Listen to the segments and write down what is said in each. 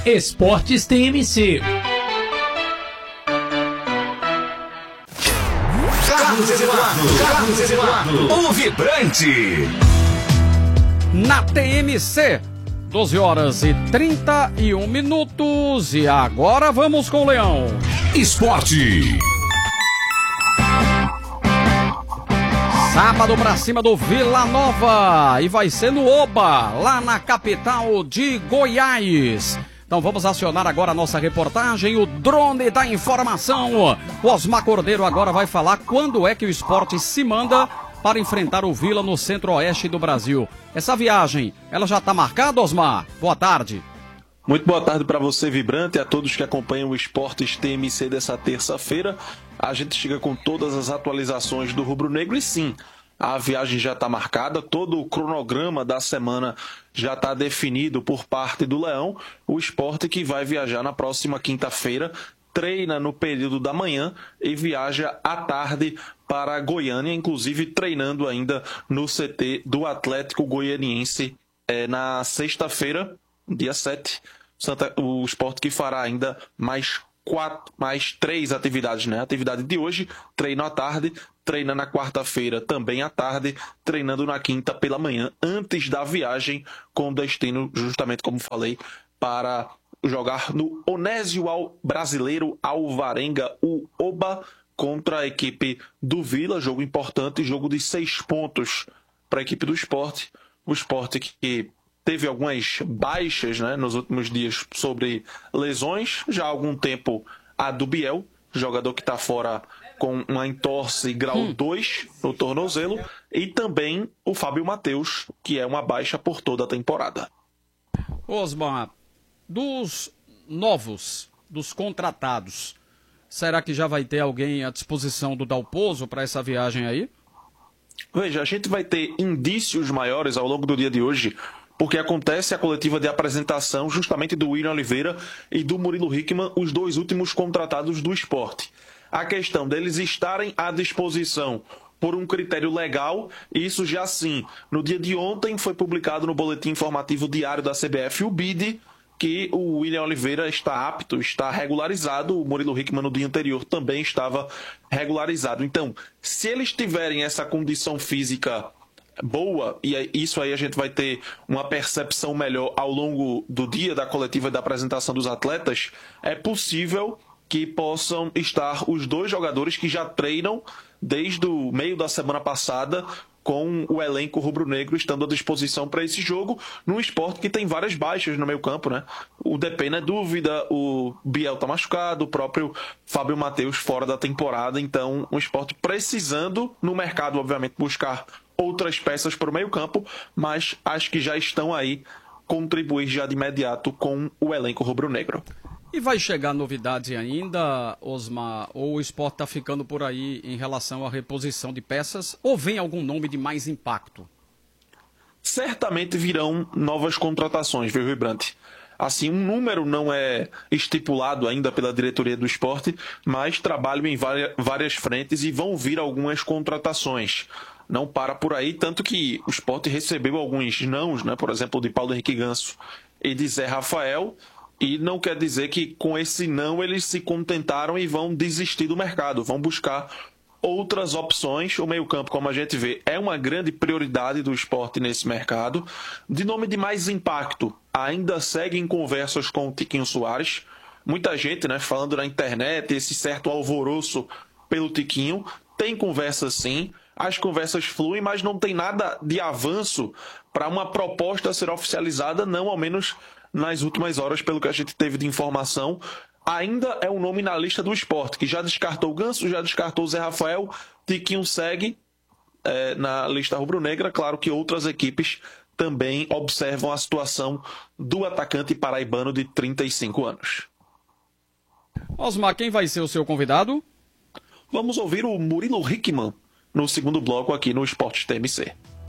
Esportes TMC. Carlos Eduardo, o vibrante. Na TMC, 12 horas e 31 minutos. E agora vamos com o Leão. Esporte. Sábado pra cima do Vila Nova. E vai ser no Oba, lá na capital de Goiás. Então vamos acionar agora a nossa reportagem, o drone da informação. O Osmar Cordeiro agora vai falar quando é que o Sport se manda para enfrentar o Vila no centro-oeste do Brasil. Essa viagem, ela já está marcada, Osmar? Boa tarde. Muito boa tarde para você, Vibrante, e a todos que acompanham o Esportes TMC dessa terça-feira. A gente chega com todas as atualizações do Rubro Negro e sim, a viagem já está marcada, todo o cronograma da semana já está definido por parte do Leão. O Sport que vai viajar na próxima quinta-feira, treina no período da manhã e viaja à tarde para Goiânia, inclusive treinando ainda no CT do Atlético Goianiense na sexta-feira, dia 7. O Sport que fará ainda mais 3 atividades, né? Atividade de hoje, treino à tarde, treina na quarta-feira também à tarde, treinando na quinta pela manhã, antes da viagem, com destino, justamente como falei, para jogar no Onésio Brasileiro Alvarenga, o Oba, contra a equipe do Vila. Jogo importante, jogo de 6 pontos para a equipe do Sport. O Sport que teve algumas baixas, né, nos últimos dias sobre lesões. Já há algum tempo a do Biel, jogador que está fora com uma entorse grau 2 no tornozelo. E também o Fábio Matheus, que é uma baixa por toda a temporada. Osmar, dos novos, dos contratados, será que já vai ter alguém à disposição do Dalpozo para essa viagem aí? Veja, a gente vai ter indícios maiores ao longo do dia de hoje, porque acontece a coletiva de apresentação justamente do William Oliveira e do Murilo Hickman, os dois últimos contratados do Sport. A questão deles estarem à disposição por um critério legal, isso já sim. No dia de ontem foi publicado no Boletim Informativo Diário da CBF o BID, que o William Oliveira está apto, está regularizado, o Murilo Hickman no dia anterior também estava regularizado. Então, se eles tiverem essa condição física boa, e isso aí a gente vai ter uma percepção melhor ao longo do dia da coletiva e da apresentação dos atletas, é possível que possam estar os dois jogadores que já treinam desde o meio da semana passada com o elenco rubro-negro estando à disposição para esse jogo, num Sport que tem várias baixas no meio campo, né? O Depena é dúvida, o Biel tá machucado, o próprio Fábio Matheus fora da temporada, então um Sport precisando no mercado, obviamente, buscar outras peças para o meio campo, mas acho que já estão aí contribuir já de imediato com o elenco rubro-negro. E vai chegar novidade ainda, Osmar, ou o Sport está ficando por aí em relação à reposição de peças, ou vem algum nome de mais impacto? Certamente virão novas contratações, viu, Vibrante? Assim, um número não é estipulado ainda pela diretoria do Sport, mas trabalham em várias frentes e vão vir algumas contratações. Não para por aí, tanto que o Sport recebeu alguns nãos, né? Por exemplo, de Paulo Henrique Ganso e de Zé Rafael. E não quer dizer que com esse não eles se contentaram e vão desistir do mercado, vão buscar outras opções. O meio-campo, como a gente vê, é uma grande prioridade do Sport nesse mercado. De nome de mais impacto, ainda seguem conversas com o Tiquinho Soares. Muita gente, né, falando na internet, esse certo alvoroço pelo Tiquinho. Tem conversa sim, as conversas fluem, mas não tem nada de avanço para uma proposta a ser oficializada, não, ao menos nas últimas horas, pelo que a gente teve de informação. Ainda é um nome na lista do Sport, que já descartou o Ganso, já descartou o Zé Rafael, Tiquinho segue na lista rubro-negra. Claro que outras equipes também observam a situação do atacante paraibano de 35 anos. Osmar, quem vai ser o seu convidado? Vamos ouvir o Murilo Hickman no segundo bloco aqui no Esportes TMC.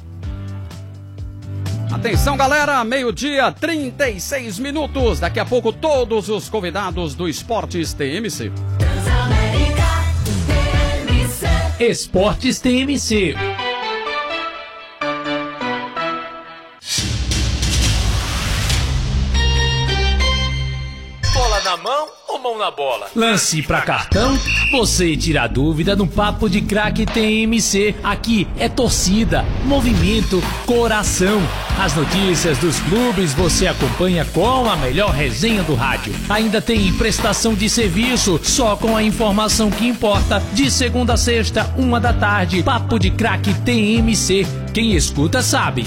Atenção, galera, 12h36. Daqui a pouco todos os convidados do Esportes TMC. Esportes TMC. na mão ou mão na bola? Lance pra cartão, você tira a dúvida no Papo de Craque TMC. Aqui é torcida, movimento, coração. As notícias dos clubes você acompanha com a melhor resenha do rádio. Ainda tem prestação de serviço, só com a informação que importa. De segunda a sexta, 1 da tarde, Papo de Craque TMC. Quem escuta sabe.